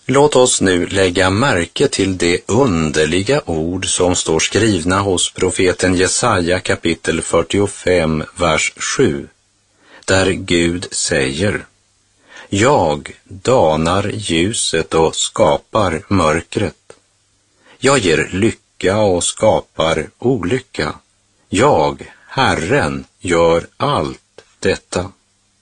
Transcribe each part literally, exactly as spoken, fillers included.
Låt oss nu lägga märke till det underliga ord som står skrivna hos profeten Jesaja kapitel fyrtiofem, vers sju, där Gud säger: Jag danar ljuset och skapar mörkret. Jag ger lycka och skapar olycka. Jag, Herren, gör allt detta.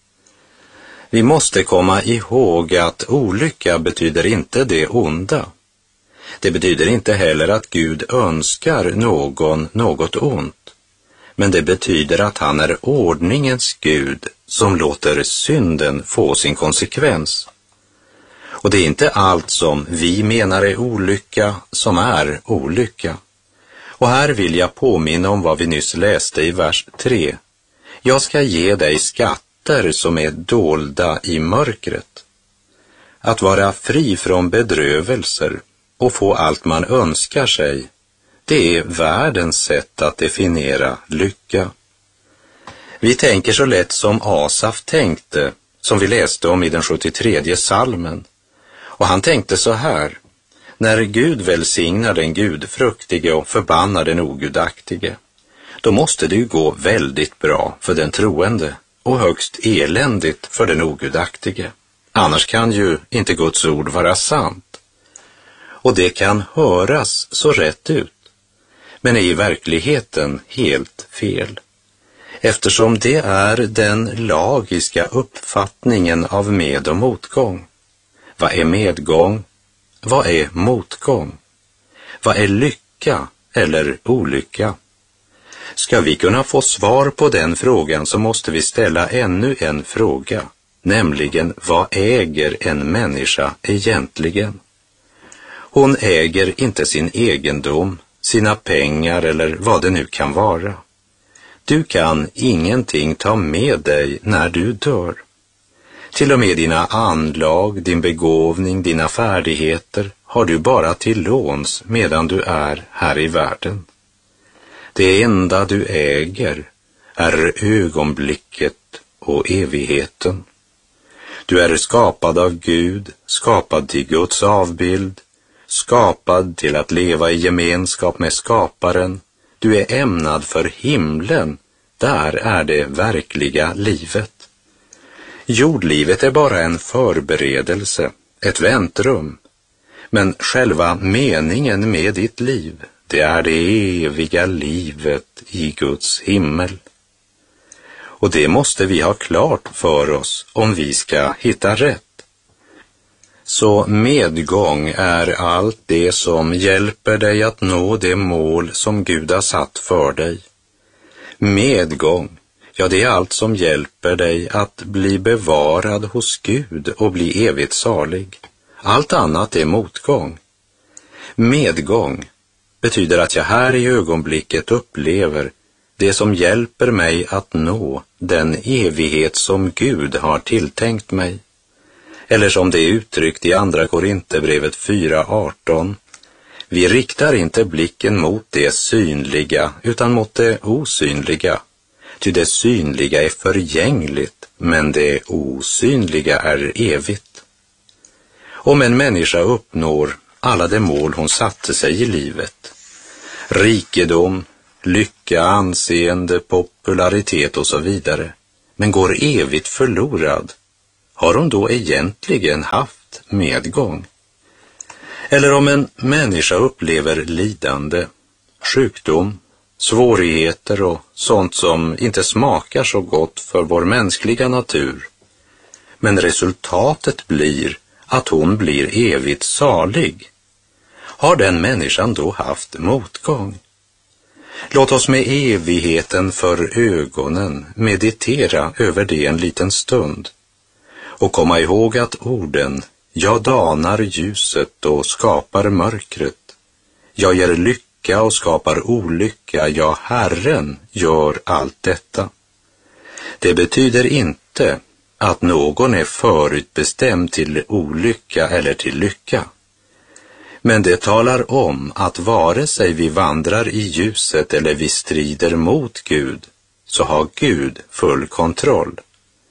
Vi måste komma ihåg att olycka betyder inte det onda. Det betyder inte heller att Gud önskar någon något ont. Men det betyder att han är ordningens Gud som låter synden få sin konsekvens. Och det är inte allt som vi menar är olycka som är olycka. Och här vill jag påminna om vad vi nyss läste i vers tre. Jag ska ge dig skatt som är dolda i mörkret. Att vara fri från bedrövelser och få allt man önskar sig, det är världens sätt att definiera lycka. Vi tänker så lätt som Asaf tänkte, som vi läste om i den sjuttiotredje salmen. Och han tänkte så här: när Gud välsignar den gudfruktige och förbannar den ogudaktige, då måste det ju gå väldigt bra för den troende och högst eländigt för den ogudaktige. Annars kan ju inte Guds ord vara sant. Och det kan höras så rätt ut, men är i verkligheten helt fel. Eftersom det är den lagiska uppfattningen av med- och motgång. Vad är medgång? Vad är motgång? Vad är lycka eller olycka? Ska vi kunna få svar på den frågan så måste vi ställa ännu en fråga, nämligen vad äger en människa egentligen? Hon äger inte sin egendom, sina pengar eller vad det nu kan vara. Du kan ingenting ta med dig när du dör. Till och med dina anlag, din begåvning, dina färdigheter har du bara till låns medan du är här i världen. Det enda du äger är ögonblicket och evigheten. Du är skapad av Gud, skapad till Guds avbild, skapad till att leva i gemenskap med skaparen. Du är ämnad för himlen, där är det verkliga livet. Jordlivet är bara en förberedelse, ett väntrum. Men själva meningen med ditt liv, det är det eviga livet i Guds himmel. Och det måste vi ha klart för oss om vi ska hitta rätt. Så medgång är allt det som hjälper dig att nå det mål som Gud har satt för dig. Medgång, ja, det är allt som hjälper dig att bli bevarad hos Gud och bli evigt salig. Allt annat är motgång. Medgång betyder att jag här i ögonblicket upplever det som hjälper mig att nå den evighet som Gud har tilltänkt mig. Eller som det är uttryckt i andra Korinthierbrevet fyra arton. Vi riktar inte blicken mot det synliga utan mot det osynliga. Ty det synliga är förgängligt, men det osynliga är evigt. Om en människa uppnår alla de mål hon satte sig i livet, rikedom, lycka, anseende, popularitet och så vidare, men går evigt förlorad, har hon då egentligen haft medgång? Eller om en människa upplever lidande, sjukdom, svårigheter och sånt som inte smakar så gott för vår mänskliga natur, men resultatet blir att hon blir evigt salig, har den människan då haft motgång? Låt oss med evigheten för ögonen meditera över det en liten stund och komma ihåg att orden jag danar ljuset och skapar mörkret, jag ger lycka och skapar olycka, ja, Herren gör allt detta. Det betyder inte att någon är förutbestämd till olycka eller till lycka. Men det talar om att vare sig vi vandrar i ljuset eller vi strider mot Gud, så har Gud full kontroll.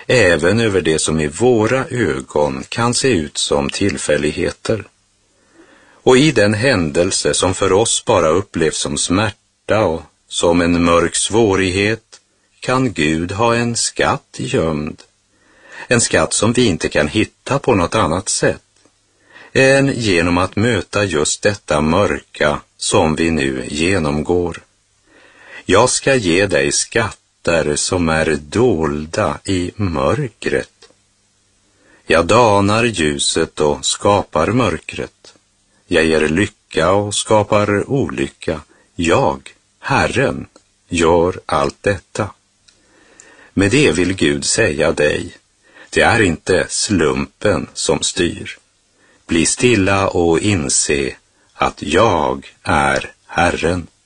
även över det som i våra ögon kan se ut som tillfälligheter. Och i den händelse som för oss bara upplevs som smärta och som en mörk svårighet kan Gud ha en skatt gömd. En skatt som vi inte kan hitta på något annat sätt än genom att möta just detta mörka som vi nu genomgår. Jag ska ge dig skatter som är dolda i mörkret. Jag danar ljuset och skapar mörkret. Jag ger lycka och skapar olycka. Jag, Herren, gör allt detta. Med det vill Gud säga dig, det är inte slumpen som styr. Bli stilla och inse att jag är Herren.